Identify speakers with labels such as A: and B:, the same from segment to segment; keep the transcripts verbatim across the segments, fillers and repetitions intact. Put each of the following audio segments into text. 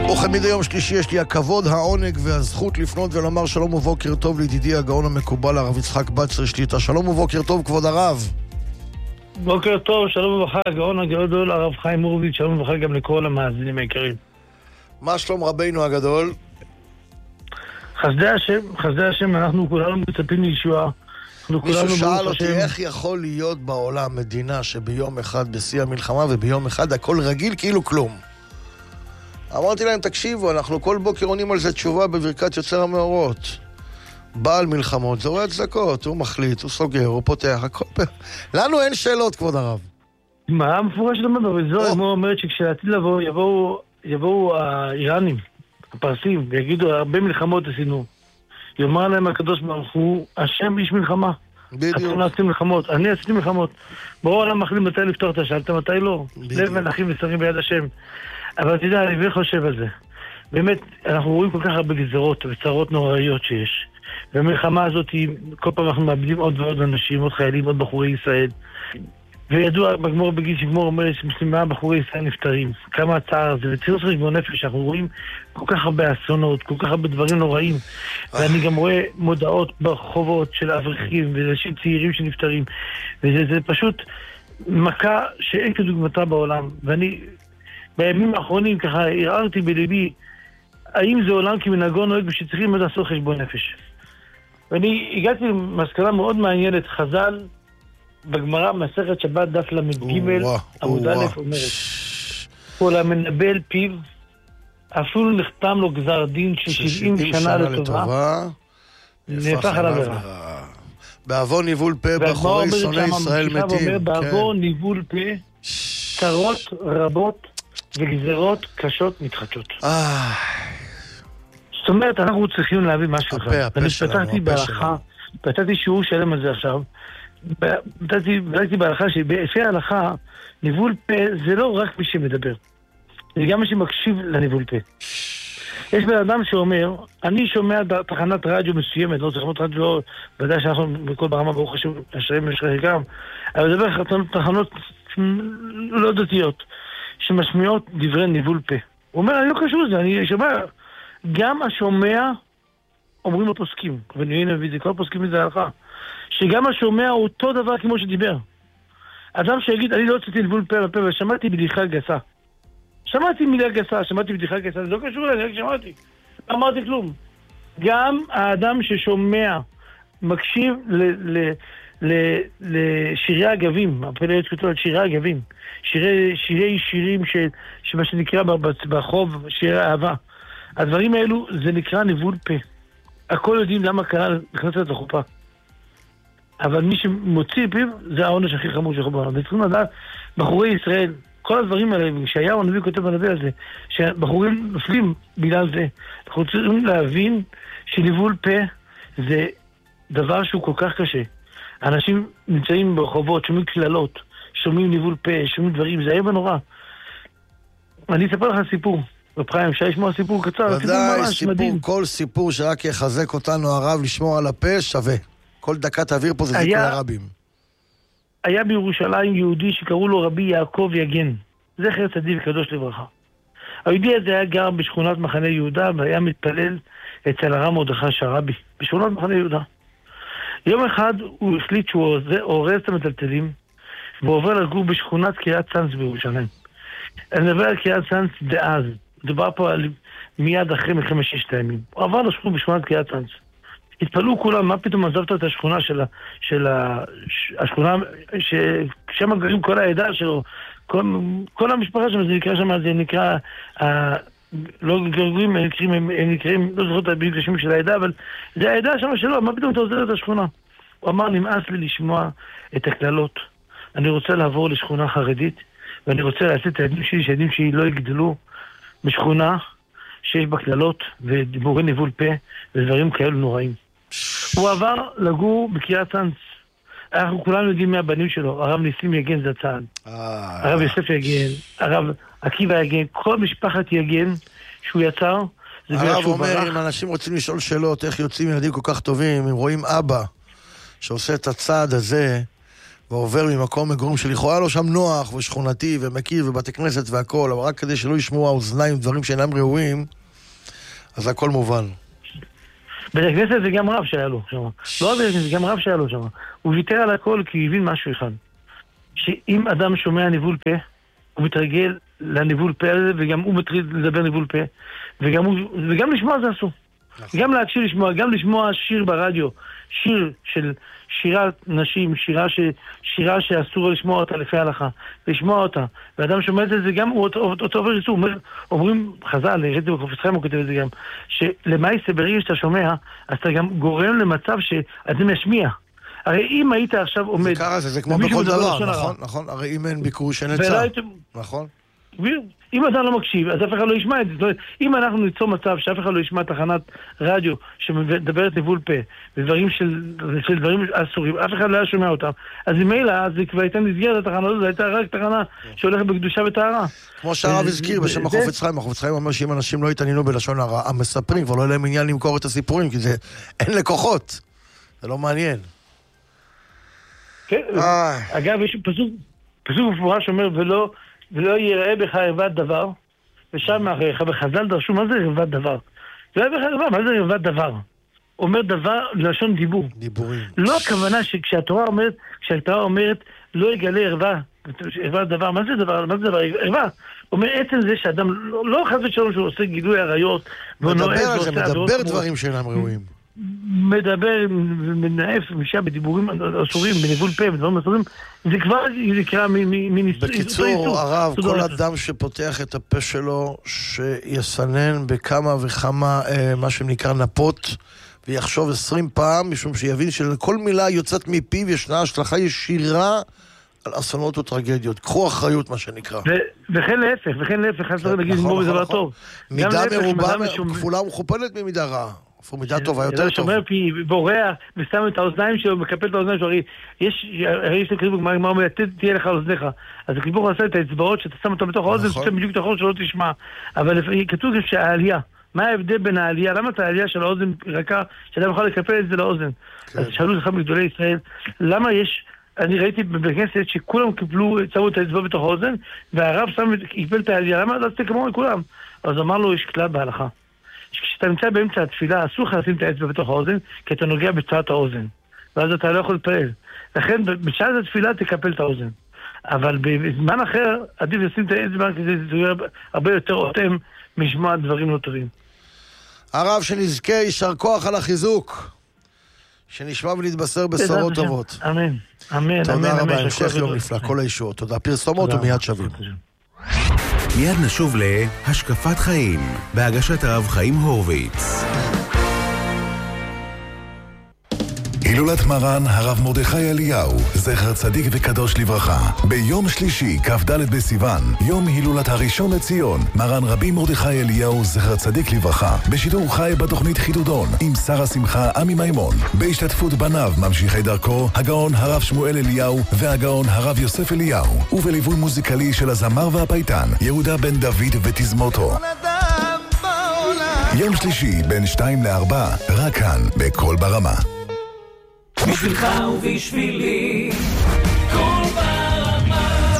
A: וכמידי יום שלישי יש לי הכבוד, העונג והזכות לפנות ולומר שלום ובוקר טוב לידידי הגאון המקובל הרב יצחק בצרי שליט"א. שלום ובוקר טוב כבוד הרב.
B: בוקר טוב, שלום וברכה, הגאון הגדול הרב חיים הורוביץ, שלום וברכה גם לכל המאזינים היקרים.
A: מה שלום רבינו הגדול?
B: חסדי השם, חסדי השם, אנחנו כולנו מצפים לישועה.
A: מישהו שאל אותי איך יכול להיות בעולם מדינה שביום אחד בשיא המלחמה וביום אחד הכל רגיל כאילו כלום. אמרתי להם, תקשיבו, אנחנו כל בוקר עונים על זה תשובה בברכת יוצר המאורות. בעל מלחמות, זורע צדקות, הוא מחליט, הוא סוגר, הוא פותח, הכל... לנו אין שאלות, כבוד הרב.
B: מה המפורש למד, אבל זו אמור אומרת שכשלעתיד לבוא, יבואו, יבואו האיראנים, הפרסים, ויגידו, הרבה מלחמות עשינו. יאמר להם הקדוש ברוך הוא, השם איש מלחמה.
A: בדיוק.
B: אתם עשיתם מלחמות, אני עשיתי מלחמות. ברור העולם מחליט מתי לפתור את השאלת, מתי לא. לב מלכים ושרים ביד השם. אבל אתה יודע, אני חושב על זה. באמת, אנחנו רואים כל כך הרבה גזרות וצרות נוראיות שיש. והמלחמה הזאת, כל פעם אנחנו מאבדים עוד ועוד אנשים, עוד חיילים, עוד בחורי ישראל. וידוע, בגמור בגיל שגמור אומר שמסלימה בחורי ישראל נפטרים. כמה הצער זה, וצירוס חשבון נפש, אנחנו רואים כל כך הרבה אסונות, כל כך הרבה דברים נוראים. ואני גם רואה מודעות ברחובות של אברכים ואנשים צעירים שנפטרים. וזה זה פשוט מכה שאין כדוגמתה בעולם. ואני... בימים האחרונים ככה הרערתי בלבי האם זה עולם כמנהגו נוהג ושצריכים לעשות חשבון נפש. ואני הגעתי למסקנה מאוד מעניינת. חז"ל בגמרא מסכת שבת דף למ"ג עמוד א' אומרת כל המנבל פיו אפילו נחתם לו גזר דין של שבעים שנה לטובה נהפך עליו לרע.
A: בעוון ניבול פה בחורי שונאי ישראל מתים.
B: בעוון ניבול פה צרות רבות וגזרות קשות מתחדשות. זאת אומרת, אנחנו צריכים להביא משהו אחד. אני פתחתי בהלכה, פתחתי שיעור שלם על זה עכשיו, פתחתי בהלכה שבאפי ההלכה, ניבול פה זה לא רק מי שמדבר, זה גם מי שמקשיב לניבול פה. יש בן אדם שאומר, אני שומע תחנת רדיו מסוימת, לא תחנות רדיו, ודאי שאנחנו בכל ברמה ברוך השם, השרים משכחי גם, אבל זה בערך תחנות לא דתיות, שמשמיעות דברי ניבול פה. הוא אומר, אני לא קשור לזה, אני שומע. גם השומע, אומרים לו פוסקים, ונהיים נביא, זה כל פוסקים מזה הלכה, שגם השומע הוא אותו דבר כמו שדיבר. אדם שיגיד, אני לא הוצאתי ניבול פה בפה, ושמעתי בדיחה גסה. שמעתי מילה גסה, שמעתי בדיחה גסה, זה לא קשור לזה, רק שמעתי. לא אמרתי כלום. גם האדם ששומע, מקשיב ל... ל לשירי הגבים, הפלא כתוב על שירי הגבים, שירי, שירי שירים ש, שמה שנקרא ברחוב, שירי אהבה. הדברים האלו זה נקרא ניבול פה. הכל יודעים למה קרה נכנסת לחופה. אבל מי שמוציא פיו זה העונש הכי חמור שיכול בעולם. וצריכים לדעת, בחורי ישראל, כל הדברים האלה, כשישעיהו הנביא כותב בנביא הזה, שבחורים נופלים בגלל זה. אנחנו צריכים להבין שניבול פה זה דבר שהוא כל כך קשה. אנשים נמצאים ברחובות, שומעים כללות, שומעים ניבול פה, שומעים דברים, זה היה בנורא. אני אספר לך סיפור, בפריים, אפשר לשמוע סיפור קצר,
A: ודאי, סיפור, מדהים. כל סיפור שרק יחזק אותנו הרב לשמור על הפה שווה. כל דקת אוויר פה זה זיכוי הרבים.
B: היה בירושלים יהודי שקראו לו רבי יעקב יגן, זכר צדיק וקדוש לברכה. היהודי הזה היה גר בשכונת מחנה יהודה, והיה מתפלל אצל הרב מרדכי שרעבי, בשכונת מחנה יהודה. יום אחד הוא החליט שהוא אורז את המטלטלים ועובר לגור בשכונת קריית צאנז בירושלים. אני מדבר על קריית צאנז דאז, מדובר פה על מיד אחרי מלחמת ששת הימים. הוא עבר לשכון בשכונת קריית צאנז. התפלאו כולם, מה פתאום עזבת את השכונה של, של השכונה ששם גרים כל העדה שלו, כל, כל המשפחה שם, זה נקרא שם, זה נקרא, ה, לא גרגורים, הם נקראים, הם, הם נקראים, לא זוכרת בדיוק השם של העדה, אבל זה העדה שם שלו, מה פתאום אתה עוזר את השכונה? הוא אמר, נמאס לי לשמוע את הכללות. אני רוצה לעבור לשכונה חרדית, ואני רוצה לעשות את הילדים שלי, שהילדים שלי לא יגדלו בשכונה שיש בה כללות ודיבורי ניבול פה ודברים כאלו נוראים. הוא עבר לגור בקריית צאנז. אנחנו כולנו יודעים מהבנים שלו, הרב ניסים יגן זצ"ל, הרב יוסף יגן, הרב עקיבא יגן, כל משפחת יגן שהוא יצר.
A: הרב אומר, אם אנשים רוצים לשאול שאלות, איך יוצאים ילדים כל כך טובים, אם רואים אבא שעושה את הצעד הזה, ועובר ממקום מגורים שלכאורה לו שם נוח ושכונתי ומכיר ובתי כנסת והכל, אבל רק כדי שלא ישמעו האוזניים דברים שאינם ראויים, אז הכל מובן.
B: בית הכנסת זה גם רב שהיה לו שם. לא בית הכנסת, זה גם רב שהיה לו שם. הוא ויתר על הכל כי הוא הבין משהו אחד. שאם אדם שומע ניבול פה, הוא מתרגל לניבול פה הזה, וגם הוא מתחיל לדבר ניבול פה, וגם, הוא, וגם לשמוע זה אסור. נכון. גם להקשיב לשמוע, גם לשמוע שיר ברדיו, שיר של שירת נשים, שירה, ש, שירה שאסור לשמוע אותה לפי ההלכה, לשמוע אותה. ואדם שומע את זה, זה גם, הוא אותו עובר איסור. אומר, אומרים, חז"ל, הראיתי בחפץ חיים, הוא כותב את זה גם, שלמעשה ברגע שאתה שומע, אז אתה גם גורם למצב שאדם ישמיע. הרי אם היית עכשיו עומד...
A: זה קרה, זה, זה כמו בכל דבר, נכון, נכון, הרי אם אין ביקור שאין עצה, נכון.
B: אם אדם לא מקשיב, אז אף אחד לא ישמע את זה. אם אנחנו ניצור מצב שאף אחד לא ישמע תחנת רדיו שמדברת ניבול פה, ודברים של, של דברים אסורים, אף אחד לא היה שומע אותם, אז ממילא, אז זה כבר הייתה נסגרת התחנה הזאת, זו הייתה רק תחנה שהולכת בקדושה וטהרה.
A: כמו שהרב הזכיר בשם החפץ חיים, החפץ חיים אומר שאם אנשים לא יתעניינו בלשון הרע, המספרים, כבר לא יהיה להם עניין למכור את הסיפורים, כי זה אין לקוחות. זה לא מעניין.
B: כן, אגב, יש פסוק, פסוק מפורש שאומר, ולא, ולא יראה בך ערוות דבר, ושם בחז"ל דרשו, מה זה ערוות דבר? לא יראה בך ערוות, מה זה ערוות דבר? אומר דבר לשון דיבור.
A: דיבורים.
B: לא הכוונה שכשהתורה אומרת, כשהתורה אומרת, לא יגלה ערווה, ערוות דבר, מה זה דבר? מה זה דבר? ערווה. אומר, עצם זה שאדם, לא, לא חס ושלום שהוא עושה גילוי עריות,
A: מדבר על זה, מדבר דברים שאינם ראויים.
B: מדבר ומנאף משעה בדיבורים אסורים, בניבול פה, בדברים אסורים, זה כבר נקרא מניסוי.
A: בקיצור, הרב, כל אדם שפותח את הפה שלו, שיסנן בכמה וכמה, מה שנקרא נפות, ויחשוב עשרים פעם, משום שיבין שלכל מילה יוצאת מפיו, ישנה השלכה ישירה על אסונות וטרגדיות. קחו אחריות, מה שנקרא.
B: וכן להפך, וכן להפך, חס וחלילה להגיד מור זה לא טוב.
A: מידה מרובה, כפולה ומכופלת ממידה רעה. אפילו מידה טובה יותר טוב.
B: שומר פי בורח ושם את האוזניים שלו, מקפל את האוזניים שלו, הרי יש, הרי יש לכתוב, מה אומר, תהיה לך על אוזניך. אז הכתוב עושה את האצבעות שאתה שם אותה בתוך האוזן, שאתה בדיוק תחור שלא תשמע. אבל כתוב שהעלייה, מה ההבדל בין העלייה? למה את העלייה של האוזן רכה, שאתה יכול לקפל את זה לאוזן? אז שאלו לך מגדולי ישראל, למה יש, אני ראיתי בכנסת שכולם קיפלו, שמו את האצבעות בתוך האוזן, והרב שם, קיפל את העלייה, למה? אז כמו לכולם. אז אמר לו, יש כלל בהלכה. כשאתה נמצא באמצע התפילה, אסור לך לשים את האצבע בתוך האוזן, כי אתה נוגע בצעת האוזן. ואז אתה לא יכול לפעל. לכן, בשעת התפילה תקפל את האוזן. אבל בזמן אחר, עדיף לשים את האצבע, כי זה יהיה הרבה יותר אותם משמוע דברים לא טובים.
A: הרב, שנזכה, יישר כוח על החיזוק. שנשמע ונתבשר בשורות טובות.
B: אמן. אמן.
A: תודה רבה, המשך יום נפלא, כל האישור. תודה. פרסומות ומיד שווים.
C: מיד נשוב להשקפת חיים, בהגשת הרב חיים הורוביץ. הילולת מרן הרב מרדכי אליהו, זכר צדיק וקדוש לברכה. ביום שלישי, כ"ד בסיוון, יום הילולת הראשון לציון, מרן רבי מרדכי אליהו, זכר צדיק לברכה, בשידור חי בתוכנית חידודון, עם שר השמחה עמי מימון, בהשתתפות בניו ממשיכי דרכו, הגאון הרב שמואל אליהו והגאון הרב יוסף אליהו, ובליווי מוזיקלי של הזמר והפייטן, יהודה בן דוד ותזמורתו. יום שלישי, בין שתיים לארבע, רק כאן, בכל ברמה.
D: בשבילך ובשבילי כל ברמה.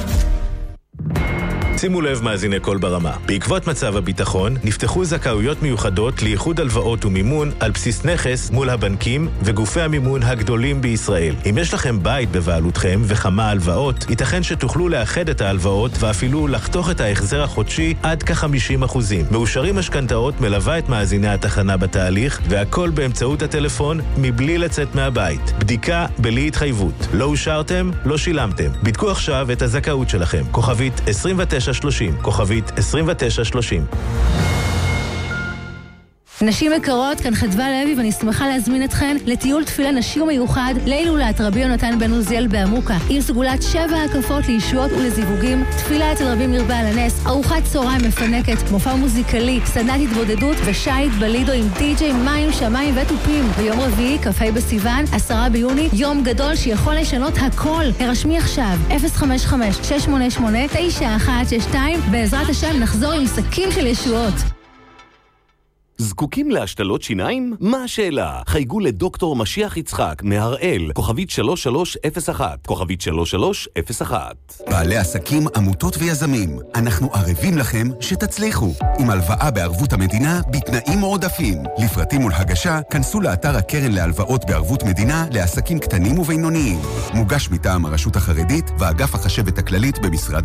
C: שימו לב מאזיני כל ברמה. בעקבות מצב הביטחון נפתחו זכאויות מיוחדות לייחוד הלוואות ומימון על בסיס נכס מול הבנקים וגופי המימון הגדולים בישראל. אם יש לכם בית בבעלותכם וכמה הלוואות, ייתכן שתוכלו לאחד את ההלוואות ואפילו לחתוך את ההחזר החודשי עד כ-חמישים אחוזים. מאושרים משכנתאות מלווה את מאזיני התחנה בתהליך, והכל באמצעות הטלפון מבלי לצאת מהבית. בדיקה בלי התחייבות. לא אושרתם, לא שילמתם. בדקו עכשיו את הזכאות שלכם. כוכבית עשרים ותשע שלושים, כוכבית עשרים ותשע שלושים.
E: נשים יקרות, כאן חדווה לוי, ואני שמחה להזמין אתכן לטיול תפילה נשי ומיוחד להילולת רבי יונתן בן עוזיאל בעמוקה, עם סגולת שבע הקפות לישועות ולזיווגים, תפילה אצל רבי מרבה על הנס, ארוחת צהריים מפנקת, מופע מוזיקלי, סדנת התבודדות ושייט בלידו עם די-ג'יי, מים, שמיים וטופים. ביום רביעי, כ"ה בסיוון, עשרה ביוני, יום גדול שיכול לשנות הכל. הרשמי עכשיו, אפס חמש חמש שש שמונה שמונה תשע אחת שש שתיים, בעזרת השם נחזור עם שקים של ישועות.
F: זקוקים להשתלות שיניים? מה השאלה? חייגו לדוקטור משיח יצחק מהראל, כוכבית שלוש שלוש אפס אחת, כוכבית שלוש שלוש אפס אחת.
G: בעלי עסקים, עמותות ויזמים, אנחנו ערבים לכם שתצליחו. עם הלוואה בערבות המדינה בתנאים מועדפים. לפרטים ולהגשה, כנסו לאתר הקרן להלוואות בערבות מדינה לעסקים קטנים ובינוניים. מוגש מטעם הרשות החרדית ואגף החשבת הכללית במשרד